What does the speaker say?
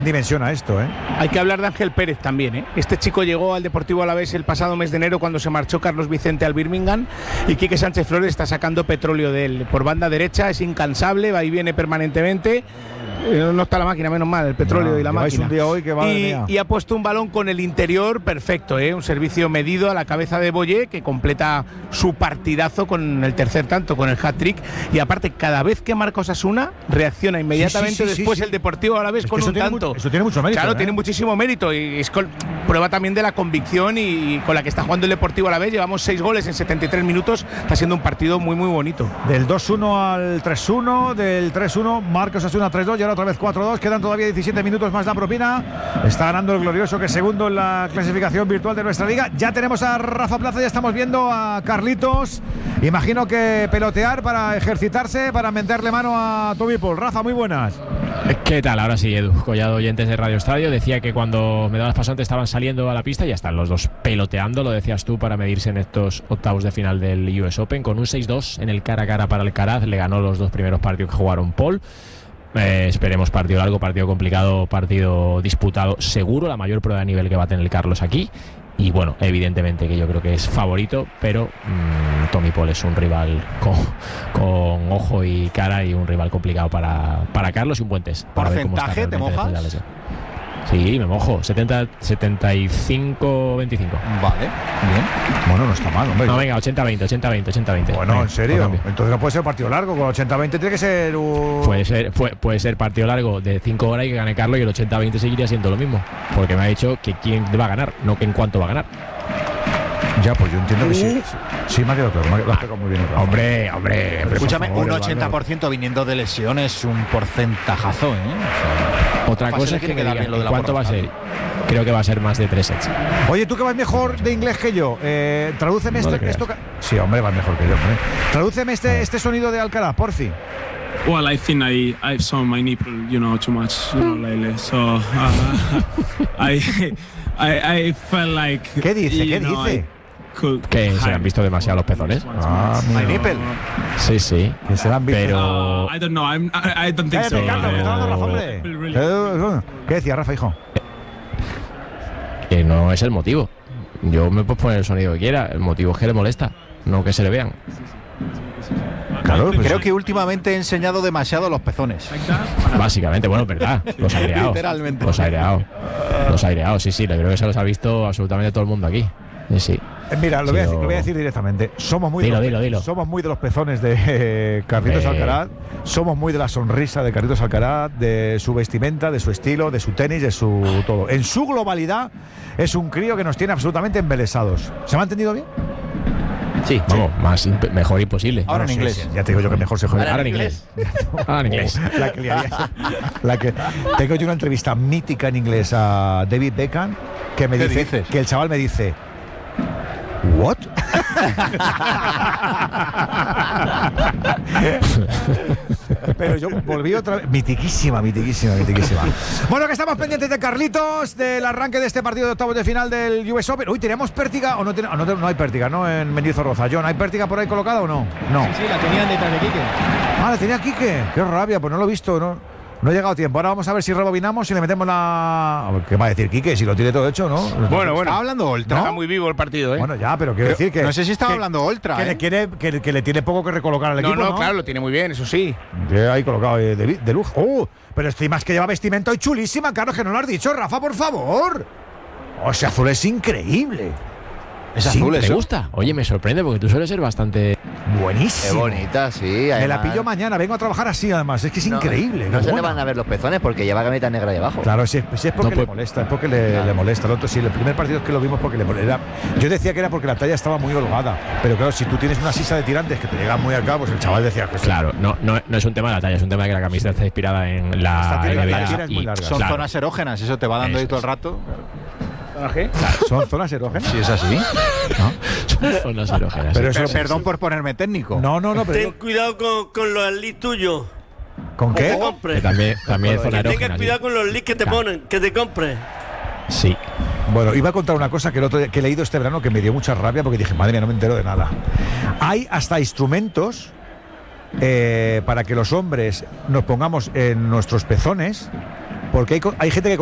dimensiona esto, ¿eh? Hay que hablar de Ángel Pérez también, ¿eh? Este chico llegó al Deportivo Alavés el pasado mes de enero cuando se marchó Carlos Vicente al Birmingham y Quique Sánchez Flores está sacando petróleo de él. Por banda derecha es incansable, va y viene permanentemente. No está la máquina, menos mal, el petróleo y la máquina. Un día hoy que y ha puesto un balón con el interior perfecto, un servicio medido a la cabeza de Boyé, que completa su partidazo con el tercer tanto, con el hat-trick. Y aparte, cada vez que marca Osasuna, reacciona inmediatamente después el Deportivo Alavés con un tanto. Eso tiene mucho mérito. Claro, tiene muchísimo mérito y es prueba también de la convicción y con la que está jugando el Deportivo Alavés. Llevamos 6 goles en 73 minutos, está siendo un partido muy, muy bonito. Del 2-1 al 3-1, del 3-1, marca Osasuna 3-2 y ahora otra vez 4-2, quedan todavía 17 minutos más la propina. Está ganando el Glorioso, que es segundo en la clasificación virtual de nuestra liga. Ya tenemos a Rafa Plaza, ya estamos viendo a Carlitos. Imagino que pelotear para ejercitarse, para meterle mano a Tommy Paul. Rafa, muy buenas. ¿Qué tal? Ahora sí, Edu, Collado, oyentes de Radio Estadio. Decía que cuando medallas pasantes estaban saliendo a la pista, ya están los dos peloteando, lo decías tú, para medirse en estos octavos de final del US Open. Con un 6-2 en el cara a cara para Alcaraz, le ganó los dos primeros partidos que jugaron Paul. Esperemos partido largo, partido complicado, partido disputado seguro, la mayor prueba de nivel que va a tener Carlos aquí. Y bueno, evidentemente que yo creo que es favorito, pero Tommy Paul es un rival con ojo y cara y un rival complicado para Carlos y un buen test. ¿Porcentaje te mojas? Sí, me mojo. 75-25. Vale, bien. Bueno, no está mal, hombre. No, venga, 80-20, 80-20. Bueno, venga, ¿en serio? Entonces no puede ser partido largo. Con 80-20 tiene que ser un... Puede ser partido largo de 5 horas y que gane Carlos, y el 80-20 seguiría siendo lo mismo. Porque me ha dicho que quién va a ganar, no que en cuánto va a ganar. Ya, pues yo entiendo que sí. Sí, me ha quedado claro. Lo has pegado muy bien. Hombre. Escúchame, un 80% viniendo de lesiones es un porcentajazo, ¿eh? Otra cosa es que me digan cuánto va a ser. Creo que va a ser más de 3 sets. Oye, tú que vas mejor de inglés que yo, tradúceme esto. Sí, hombre, vas mejor que yo. Hombre. Tradúceme este sonido de Alcaraz, porfi. Well, I think I've shown my nipple, too much, lately. So I felt like. ¿Qué dice? ¿Qué dice? Que se han visto demasiado los pezones. My nipple. Sí. Que se han visto. Pero I don't know. I don't think so. ¿Qué decía Rafa, hijo? Que no es el motivo. Yo me puedo poner el sonido que quiera. El motivo es que le molesta, no que se le vean. Claro, creo que últimamente he enseñado demasiado los pezones. Básicamente, bueno, verdad. Los aireados. Literalmente. Los aireados, sí. Creo que se los ha visto absolutamente todo el mundo aquí. Sí. Mira, lo voy a decir directamente. Somos muy de los pezones de Carlitos Alcaraz. Somos muy de la sonrisa de Carlitos Alcaraz, de su vestimenta, de su estilo, de su tenis, de su todo. En su globalidad es un crío que nos tiene absolutamente embelesados. ¿Se me ha entendido bien? Sí. Vamos, mejor imposible. Ahora en inglés. Ya te digo yo que mejor se juega. Ahora en inglés. Tengo yo una entrevista mítica en inglés a David Beckham que me dice que el chaval me dice ¿what? Pero yo volví otra vez. Mitiquísima. Bueno, que estamos pendientes de Carlitos, del arranque de este partido de octavos de final del US Open. Uy, ¿tenemos pértiga o no? No hay pértiga, ¿no? En Mendizorroza. John, ¿hay pértiga por ahí colocada o no? No. Sí, la tenían detrás de Quique. La tenía Quique. Qué rabia, pues no lo he visto, ¿no? No ha llegado tiempo. Ahora vamos a ver si rebobinamos y le metemos la... ¿Qué va a decir Quique? Si lo tiene todo hecho, ¿no? Bueno. Estaba hablando Oltra. Está muy vivo el partido, ¿eh? Bueno, ya, pero quiero decir que... No sé si estaba hablando Oltra, que le tiene poco que recolocar al equipo, ¿no? Claro, lo tiene muy bien, eso sí. Ahí colocado de lujo. Pero estimas que lleva vestimenta hoy chulísima, Carlos, que no lo has dicho, Rafa, por favor. Ese azul es increíble. ¿Es azul eso? ¿Te gusta? Oye, me sorprende porque tú sueles ser bastante... Buenísimo. Qué bonita, sí. Me la pillo mañana, vengo a trabajar así además. Es que es increíble. No se le van a ver los pezones porque lleva camiseta negra debajo. Claro, si es porque le molesta, es porque le molesta. El otro, sí, el primer partido es que lo vimos porque le molesta. Yo decía que era porque la talla estaba muy holgada. Pero claro, si tú tienes una sisa de tirantes que te llegan muy acá, pues el chaval decía que... Claro, no es un tema de la talla, es un tema de que la camiseta está inspirada en la NBA. Son zonas erógenas, eso te va dando ahí todo el rato. ¿Qué? ¿Son zonas erógenas? Sí, es así. ¿No? Son zonas erógenas. Pero perdón por ponerme técnico. No. Pero ten cuidado con los leads tuyos. ¿Con qué? Que también es zona erógena. Tengas cuidado con los leads que te ponen, que te compres. Sí. Bueno, iba a contar una cosa que he leído este verano que me dio mucha rabia porque dije, madre mía, no me entero de nada. Hay hasta instrumentos para que los hombres nos pongamos en nuestros pezones Porque hay gente que